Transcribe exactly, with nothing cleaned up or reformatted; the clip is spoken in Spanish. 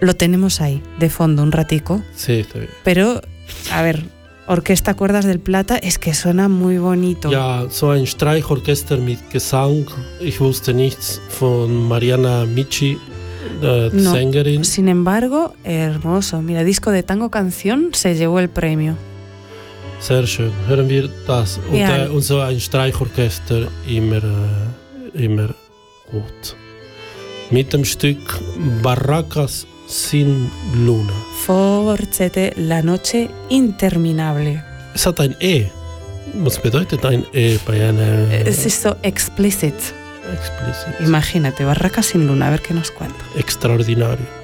lo tenemos ahí, de fondo, un ratico. Sí, está bien. Pero, a ver, Orquesta Cuerdas del Plata, es que suena muy bonito. Ja, so ein Streichorchester mit Gesang. Ich wusste nichts von Mariana Michi, äh, die No, Sängerin. sin embargo, hermoso. Mira, disco de tango canción se llevó el premio. Sehr schön. Hören wir das. Und, Ja. äh, und so ein Streichorchester immer, äh, immer gut. Mit dem Stück Barracas sin Luna. Forzete, La Noche Interminable. Es hat ein E. Was bedeutet ein E bei einer Es esto explicit. Explicit? Imagínate, Barraca sin Luna, a ver qué nos cuenta. Extraordinario.